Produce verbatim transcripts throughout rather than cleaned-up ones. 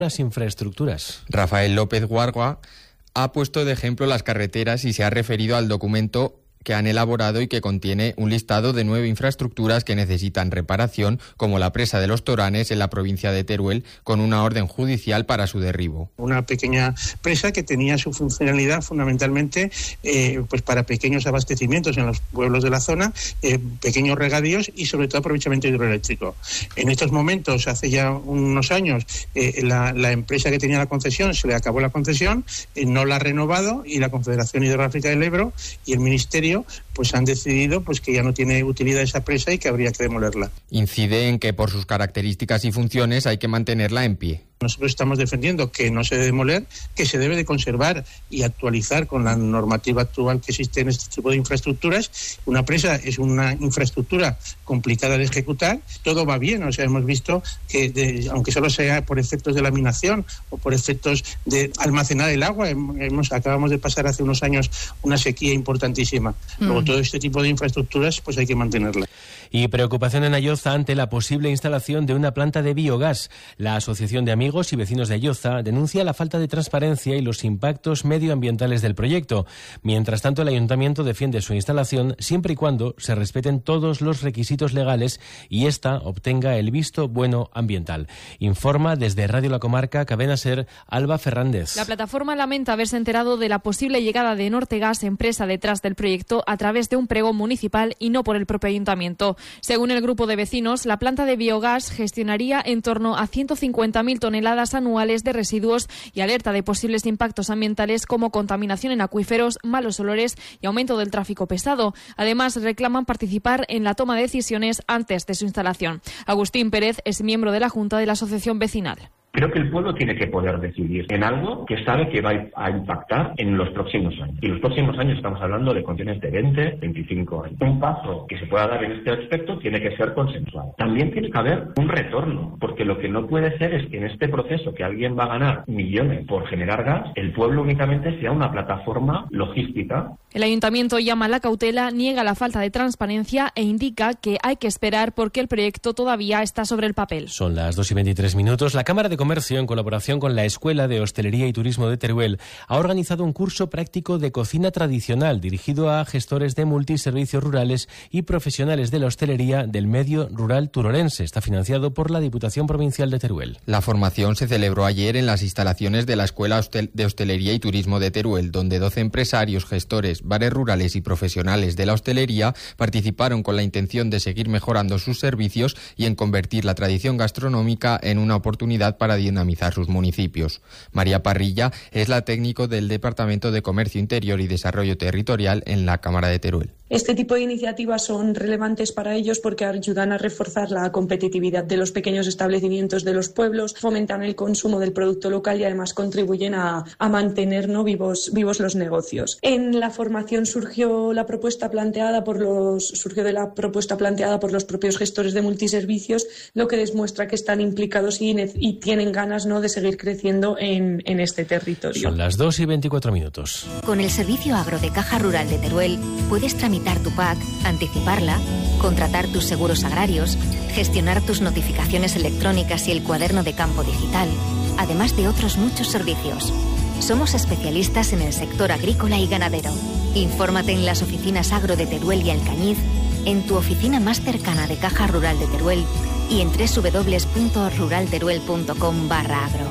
las infraestructuras. Rafael López Guargua ha puesto de ejemplo las carreteras y se ha referido al documento que han elaborado y que contiene un listado de nueve infraestructuras que necesitan reparación, como la presa de los Toranes en la provincia de Teruel, con una orden judicial para su derribo. Una pequeña presa que tenía su funcionalidad fundamentalmente eh, pues para pequeños abastecimientos en los pueblos de la zona, eh, pequeños regadíos y sobre todo aprovechamiento hidroeléctrico. En estos momentos, hace ya unos años, eh, la, la empresa que tenía la concesión se le acabó la concesión, eh, no la ha renovado, y la Confederación Hidrográfica del Ebro y el Ministerio pues han decidido pues que ya no tiene utilidad esa presa y que habría que demolerla. Incide en que por sus características y funciones hay que mantenerla en pie. Nosotros estamos defendiendo que no se debe demoler, que se debe de conservar y actualizar con la normativa actual que existe en este tipo de infraestructuras. Una presa es una infraestructura complicada de ejecutar, todo va bien, o sea, hemos visto que de, aunque solo sea por efectos de laminación o por efectos de almacenar el agua, hemos, acabamos de pasar hace unos años una sequía importantísima. Mm. Luego todo este tipo de infraestructuras pues hay que mantenerlas. Y preocupación en Ayoza ante la posible instalación de una planta de biogás. La Asociación de Amigos y Vecinos de Ayoza denuncia la falta de transparencia y los impactos medioambientales del proyecto. Mientras tanto, el Ayuntamiento defiende su instalación siempre y cuando se respeten todos los requisitos legales y ésta obtenga el visto bueno ambiental. Informa desde Radio La Comarca, Cadena SER, Alba Fernández. La plataforma lamenta haberse enterado de la posible llegada de Nortegas, empresa detrás del proyecto, a través de un pregón municipal y no por el propio Ayuntamiento. Según el grupo de vecinos, la planta de biogás gestionaría en torno a ciento cincuenta mil toneladas anuales de residuos y alerta de posibles impactos ambientales como contaminación en acuíferos, malos olores y aumento del tráfico pesado. Además, reclaman participar en la toma de decisiones antes de su instalación. Agustín Pérez es miembro de la Junta de la Asociación Vecinal. Creo que el pueblo tiene que poder decidir en algo que sabe que va a impactar en los próximos años. Y los próximos años estamos hablando de condiciones de veinte, veinticinco años. Un paso que se pueda dar en este aspecto tiene que ser consensuado. También tiene que haber un retorno, porque lo que no puede ser es que en este proceso que alguien va a ganar millones por generar gas, el pueblo únicamente sea una plataforma logística. El Ayuntamiento llama a la cautela, niega la falta de transparencia e indica que hay que esperar porque el proyecto todavía está sobre el papel. Son las dos y veintitrés minutos. La Cámara de Comercio, en colaboración con la Escuela de Hostelería y Turismo de Teruel, ha organizado un curso práctico de cocina tradicional dirigido a gestores de multiservicios rurales y profesionales de la hostelería del medio rural turolense. Está financiado por la Diputación Provincial de Teruel. La formación se celebró ayer en las instalaciones de la Escuela de Hostelería y Turismo de Teruel, donde doce empresarios, gestores, bares rurales y profesionales de la hostelería participaron con la intención de seguir mejorando sus servicios y en convertir la tradición gastronómica en una oportunidad para dinamizar sus municipios. María Parrilla es la técnico del Departamento de Comercio Interior y Desarrollo Territorial en la Cámara de Teruel. Este tipo de iniciativas son relevantes para ellos porque ayudan a reforzar la competitividad de los pequeños establecimientos de los pueblos, fomentan el consumo del producto local y además contribuyen a, a mantener ¿no? vivos, vivos los negocios. En la formación surgió la propuesta planteada por los surgió de la propuesta planteada por los propios gestores de multiservicios, lo que demuestra que están implicados y, y tienen ganas ¿no? de seguir creciendo en, en este territorio. Son las dos y veinticuatro minutos. Con el servicio agro de Caja Rural de Teruel puedes tramitar tu P A C, anticiparla, contratar tus seguros agrarios, gestionar tus notificaciones electrónicas y el cuaderno de campo digital, además de otros muchos servicios. Somos especialistas en el sector agrícola y ganadero. Infórmate en las oficinas agro de Teruel y Alcañiz, en tu oficina más cercana de Caja Rural de Teruel y en doble u doble u doble u punto ruralteruel punto com barra agro.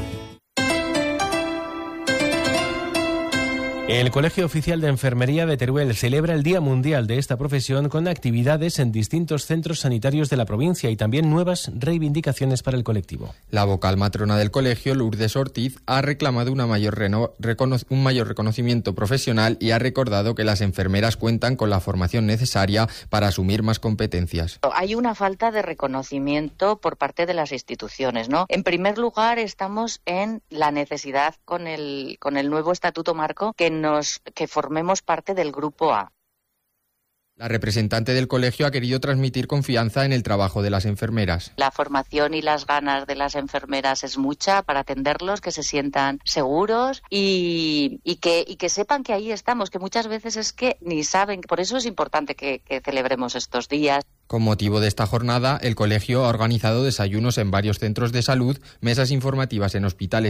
El Colegio Oficial de Enfermería de Teruel celebra el Día Mundial de esta profesión con actividades en distintos centros sanitarios de la provincia y también nuevas reivindicaciones para el colectivo. La vocal matrona del colegio, Lourdes Ortiz, ha reclamado una mayor reno- recono- un mayor reconocimiento profesional y ha recordado que las enfermeras cuentan con la formación necesaria para asumir más competencias. Hay una falta de reconocimiento por parte de las instituciones, ¿no? En primer lugar, estamos en la necesidad con el, con el nuevo Estatuto Marco que nos que formemos parte del Grupo A. La representante del colegio ha querido transmitir confianza en el trabajo de las enfermeras. La formación y las ganas de las enfermeras es mucha para atenderlos, que se sientan seguros y, y, que, y que sepan que ahí estamos, que muchas veces es que ni saben. Por eso es importante que, que celebremos estos días. Con motivo de esta jornada, el colegio ha organizado desayunos en varios centros de salud, mesas informativas en hospitales